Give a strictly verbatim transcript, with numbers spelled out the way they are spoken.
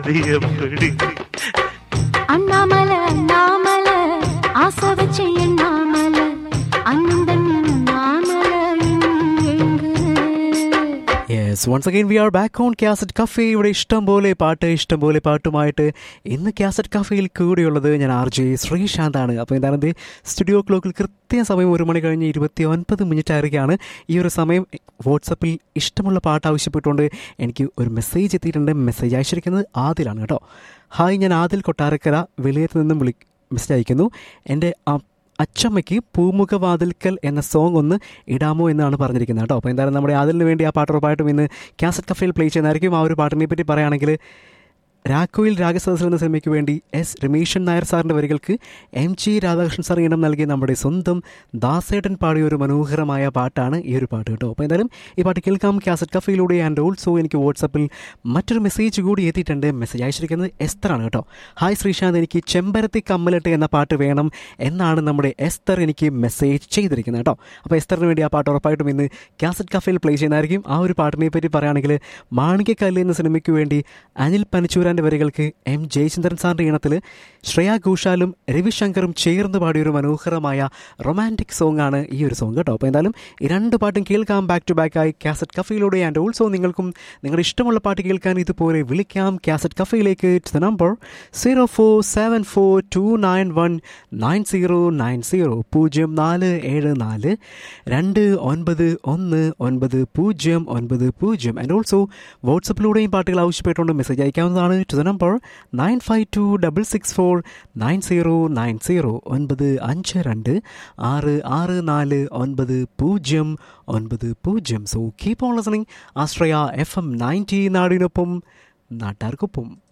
எப்படி அண்ணாமலை அண்ணாமலை ஆசை வச்சு எண்ணாமலை அண்ணன் Annamalai Yes, once again we are back on Cassette Cafe. ഇവിടെ ഇഷ്ടം പോലെ പാട്ട് ഇഷ്ടം പോലെ പാട്ടുമായിട്ട് ഇന്ന് കാസറ്റ് കഫേയിൽ കൂടെയുള്ളത് ഞാൻ ആർ ജെ ശ്രീശാന്താണ്. അപ്പോൾ എന്താണ് സ്റ്റുഡിയോ ക്ലോക്കിൽ കൃത്യം സമയം ഒരു മണി കഴിഞ്ഞ് ഇരുപത്തി ഒൻപത് മിനിറ്റ് ആയിരിക്കുകയാണ്. ഈ ഒരു സമയം വാട്സപ്പിൽ ഇഷ്ടമുള്ള പാട്ട് ആവശ്യപ്പെട്ടുകൊണ്ട് എനിക്ക് ഒരു മെസ്സേജ് എത്തിയിട്ടുണ്ട്. മെസ്സേജ് അയച്ചിരിക്കുന്നത് ആദിലാണ് കേട്ടോ. ഹായ്, ഞാൻ ആദിൽ കൊട്ടാരക്കര വെളിയത്ത് നിന്നും വിളി മെസ്സേജ് അയക്കുന്നു. എൻ്റെ അച്ചമ്മയ്ക്ക് പൂമുഖവാതിൽക്കൽ എന്ന സോങ് ഒന്ന് ഇടാമോ എന്നാണ് പറഞ്ഞിരിക്കുന്നത് കേട്ടോ. അപ്പോൾ എന്തായാലും നമ്മുടെ അതിന് വേണ്ടി ആ പാട്ട് ഉറപ്പായിട്ടും ഇന്ന് കാസറ്റ് കഫേയിൽ പ്ലേ ചെയ്യുന്നതായിരിക്കും. ആ ഒരു പാട്ടിനെ പറ്റി പറയുകയാണെങ്കിൽ രാഘോയിൽ രാഗസദസ്സിൽ എന്ന സിനിമയ്ക്ക് വേണ്ടി എസ് രമേശൻ നായർ സാറിൻ്റെ വരികൾക്ക് എം ജി രാധാകൃഷ്ണൻ സാർ ഇനം നൽകിയ നമ്മുടെ സ്വന്തം ദാസേട്ടൻ പാടിയ ഒരു മനോഹരമായ പാട്ടാണ് ഈ ഒരു പാട്ട് കേട്ടോ. അപ്പോൾ എന്തായാലും ഈ പാട്ട് കേൾക്കാം കാസറ്റ് കഫയിലൂടെ. ആൻഡ് ഓൾസോ എനിക്ക് വാട്സപ്പിൽ മറ്റൊരു മെസ്സേജ് കൂടി എത്തിയിട്ടുണ്ട്. മെസ്സേജ് അയച്ചിരിക്കുന്നത് എസ്തറാണ് കേട്ടോ. ഹായ് ശ്രീശാന്ത്, എനിക്ക് ചെമ്പരത്തി കമ്മലിട്ട് എന്ന പാട്ട് വേണം എന്നാണ് നമ്മുടെ എസ്തർ എനിക്ക് മെസ്സേജ് ചെയ്തിരിക്കുന്നത് കേട്ടോ. അപ്പോൾ എസ്തറിന് വേണ്ടി ആ പാട്ട് ഉറപ്പായിട്ടും ഇന്ന് കാസറ്റ് കഫയിൽ പ്ലേ ചെയ്യുന്നതായിരിക്കും. ആ ഒരു പാട്ടിനെ പറ്റി പറയുകയാണെങ്കിൽ മാണിക്യക്കല്ല് എന്ന സിനിമയ്ക്ക് വേണ്ടി അനിൽ പനച്ചൂര വരികൾക്ക് എം ജയചന്ദ്രൻ സാറിന്റെ ഈണത്തിൽ ശ്രേയ ഘോഷാലും രവിശങ്കറും ചേർന്ന് പാടിയൊരു മനോഹരമായ റൊമാൻറ്റിക് സോങ് ആണ് ഈ ഒരു സോങ് കേട്ടോ. അപ്പോൾ എന്തായാലും ഈ രണ്ട് പാട്ടും കേൾക്കാം ബാക്ക് ടു ബാക്ക് ആയി കാസറ്റ് കഫയിലൂടെ. ആൻഡ് ഓൾസോ നിങ്ങൾക്കും നിങ്ങളുടെ ഇഷ്ടമുള്ള പാട്ട് കേൾക്കാൻ ഇതുപോലെ വിളിക്കാം cassette കഫയിലേക്ക്. Number zero four seven four to nine one nine zero nine zero പൂജ്യം നാല് ഏഴ് നാല് രണ്ട് ഒൻപത് ഒന്ന് ഒൻപത് പൂജ്യം ഒൻപത് പൂജ്യം. ആൻഡ് ഓൾസോ വാട്സപ്പിലൂടെയും പാട്ടുകൾ ആവശ്യപ്പെട്ടുകൊണ്ട് മെസ്സേജ് അയക്കാവുന്നതാണ്. To the number nine five to six six four nine zero nine zero ഒൻപത് അഞ്ച് രണ്ട് ആറ് ആറ് നാല് ഒൻപത് പൂജ്യം ഒൻപത് പൂജ്യം. So keep on listening Ashraya F M ninety, നാടിനൊപ്പം നാട്ടാർക്കൊപ്പം.